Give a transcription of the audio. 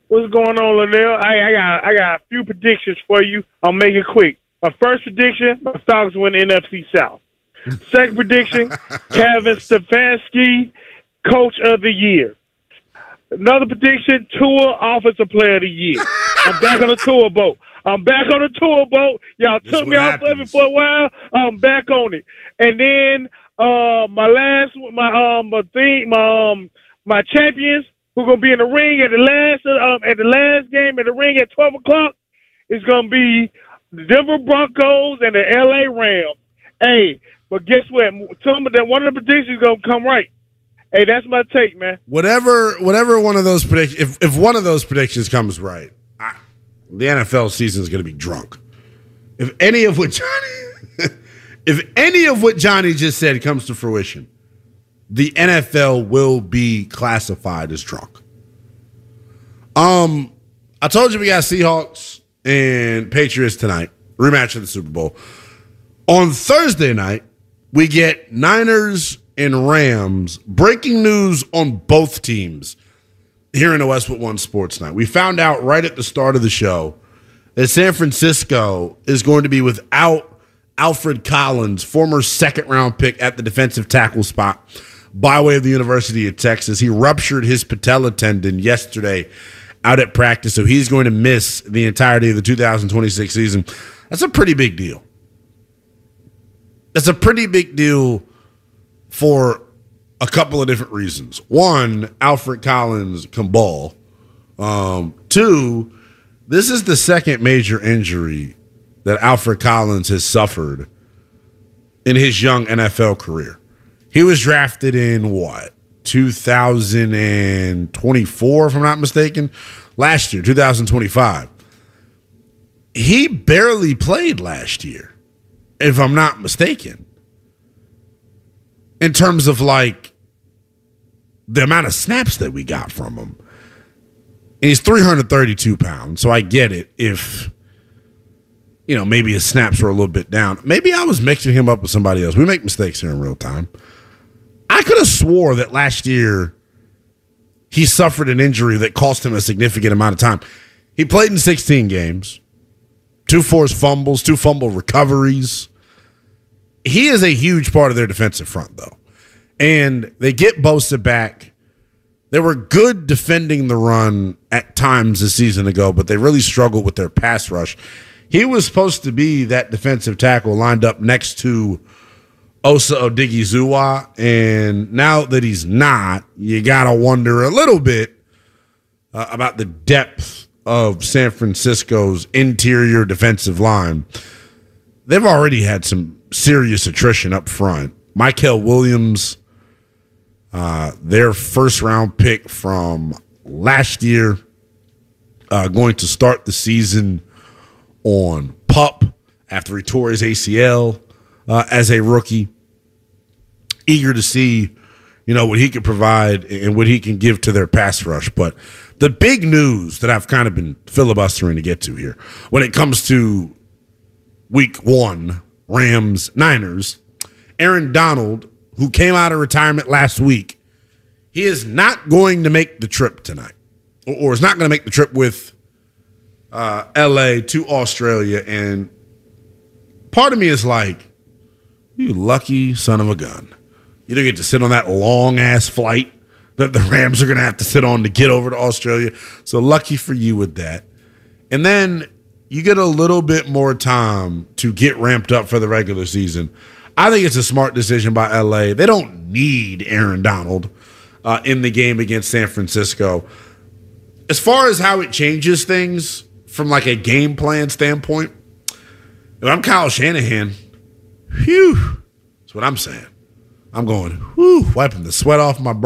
What's going on, Linnell? I got a few predictions for you. I'll make it quick. My first prediction: the Falcons win the NFC South. Second prediction: Kevin Stefanski, Coach of the Year. Another prediction: Tua, Offensive Player of the Year. I'm back on the tour boat. Y'all took me off of it for a while. I'm back on it. And then my champions who are gonna be in the ring at the last game in the ring at 12:00 is gonna be the Denver Broncos and the LA Rams. Hey, but guess what? One of the predictions is gonna come right. Hey, that's my take, man. Whatever one of those predictions, if one of those predictions comes right, the NFL season is going to be drunk. If any of what Johnny just said comes to fruition, the NFL will be classified as drunk. I told you we got Seahawks and Patriots tonight, rematch of the Super Bowl. On Thursday night, we get Niners and Rams. Breaking news on both teams here in the Westwood One Sports Night. We found out right at the start of the show that San Francisco is going to be without Alfred Collins, former second-round pick at the defensive tackle spot by way of the University of Texas. He ruptured his patella tendon yesterday out at practice, so he's going to miss the entirety of the 2026 season. That's a pretty big deal. That's a pretty big deal for a couple of different reasons. One, Alfred Collins can ball. Two, this is the second major injury that Alfred Collins has suffered in his young NFL career. He was drafted in 2024, if I'm not mistaken. Last year, 2025. He barely played last year, if I'm not mistaken. In terms of like the amount of snaps that we got from him. And he's 332 pounds, so I get it if, maybe his snaps were a little bit down. Maybe I was mixing him up with somebody else. We make mistakes here in real time. I could have swore that last year he suffered an injury that cost him a significant amount of time. He played in 16 games, 2 forced fumbles, 2 fumble recoveries. He is a huge part of their defensive front, though. And they get Bosa back. They were good defending the run at times a season ago, but they really struggled with their pass rush. He was supposed to be that defensive tackle lined up next to Osa Odighizuwa, and now that he's not, you got to wonder a little bit about the depth of San Francisco's interior defensive line. They've already had some serious attrition up front. Mykel Williams, their first-round pick from last year, going to start the season on PUP after he tore his ACL as a rookie. Eager to see, what he can provide and what he can give to their pass rush. But the big news that I've kind of been filibustering to get to here, when it comes to Week 1, Rams, Niners, Aaron Donald, who came out of retirement last week, he is not going to make the trip tonight, or is not going to make the trip with L.A. to Australia. And part of me is like, you lucky son of a gun. You don't get to sit on that long-ass flight that the Rams are going to have to sit on to get over to Australia. So lucky for you with that. And then you get a little bit more time to get ramped up for the regular season. I think it's a smart decision by L.A. They don't need Aaron Donald in the game against San Francisco. As far as how it changes things from like a game plan standpoint, if I'm Kyle Shanahan, phew, that's what I'm saying. I'm going, whew, wiping the sweat off my brow.